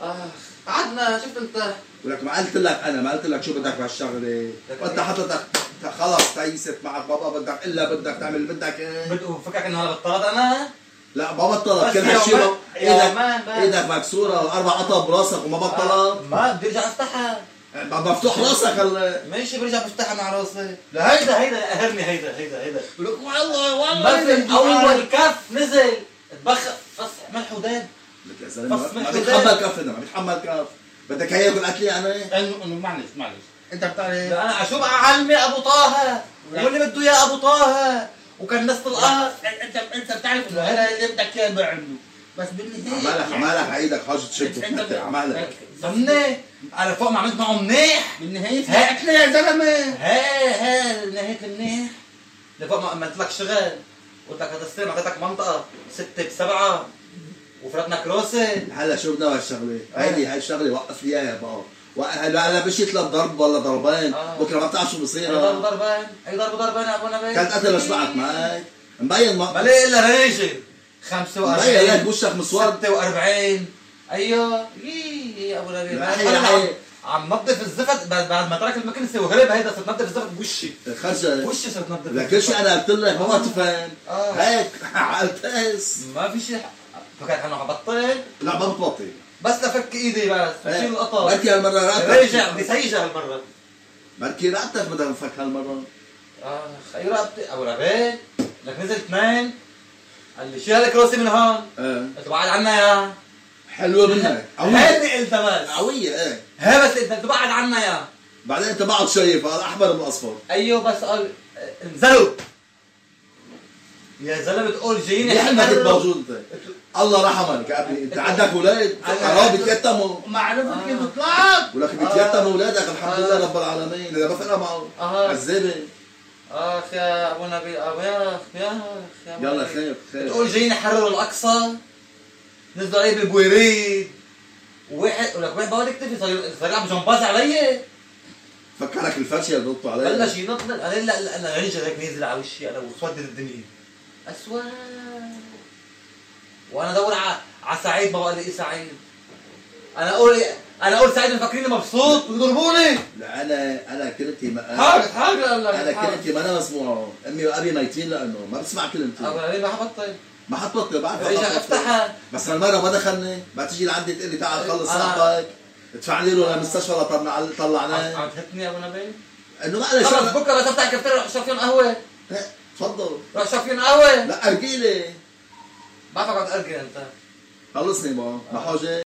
قعدنا شفت انت ولك ما قلت لك انا ما قلت لك شو بدك بهالشغله، وانت حضرتك خلص تيست معك بابا بدك الا بدك تعمل بدك ايه؟ فكرك انه هلا بطلت انا؟ لا ما بطلت كل هالشيء ايدك مكسوره واربع قطع براسك وما بطلت؟ ما بدي ارجع افتحها مفتوح راسك هلا ماشي برجع بفتحها مع راسي. لا هيدا قهرني هيدا ولك والله بس اول كف نزل اتبخر فص ملح وداب. لك يا زلمه ما بيتحمل كف ما بيتحمل كف بدك هي ياكل اكلي انا؟ انه معلش انت بتعرف لا انا شو بقى علمي ابو طه واللي بده اياه ابو طه وكان ناس القهر. انت بتعرف انه هذا اللي بدك اياه بعمله، بس بالنهايه عمالك عيدك حاجه تشد انت عمالك ضمني على فوق ما عملت معه منيح. بالنهايه في اكله يا زلمه. هي نهايه المنيح لفوق ما عملت لك شغل قلت لك هذا السنه اعطيتك منطقه 6 ب7 وفرتنا كروسه. هلا شو بدنا هالشغله؟ هاي الشغله وقف لي اياها بقى هلا مش يطلب ضرب ولا ضربين بكره ما بتعرف شو بصير. اي ضربين يا ابو نبي كانت قتل اشبعك معك مبين ما ليه الا ريجل 45 مبين لك وشك مسود 46 ايوه يا ابو نبي عم نظف الزفت بعد ما ترك المكنسه وهرب. هيدا صرت نظف الزفت بوشي خرجت وشي صرت نظف لك كل شيء انا قلت لك ما تفهم هيك عالتاس ما في شيء. فكرت انه حبطل؟ لا ما بتبطل بس لفك ايدي بس بشيل القطر بركي هالمره راتك رجع بيسيجا هالمره بركي راتك بدها نفك هالمره. اي رقبتي ابو ربيع لك نزل 2 قال لي شيل الكروسي من هون. قلت له بعد عنا يا حلوه منك هيدي قلتها بس قويه ايه هي بس انت بعد عنا يا بعدين انت بعد شايف هذا احمر من اصفر. ايوه بس قال انزلوا يا زلمه بتقول جايين ليه ما كنت موجود انت؟ الله رحمك يا ابني انت عندك اولاد حرام بيتيتموا ما عرفت كيف طلعت ولك بيتيتموا اولادك الحمد لله رب العالمين اذا ما فرق معه عذابه. يا ابو نبيل يا يلا خير بتقول جايين يحرروا الاقصى نزلوا عليه بالبويريد وواحد ولك واحد بقعد يكتفي صار يلعب جمباز علي فكرك الفرشه اللي بنطوا عليه بلش ينط. انا لا رجع هيك نازل على وشي انا وسودت الدنيا اسود وانا ادور على سعيد ما بقى لي سعيد. انا اقول سعيد مفكريني مبسوط ويضربوني. لا انا كلمتي حاجه انا كلمتي ما انا مسموعه امي وابي ميتين لانه ما بسمع كلمتي. ما حبطل ما حطبطل بعرف رجع افتحها بس هالمره ما دخلني ما تيجي لعندي تقول لي تعال خلص صاحبك ادفع لي له للمستشفى طلعناه. عم تهتني يا ابو نبيل انه ما عليه خلص بكره بس افتح الكافتيريا روح اشرب فيهم قهوه. تفضل روح اشرب فيهم قهوه. لا ارجيلي بعرفك عم تأرجل انت خلصني ما حاجه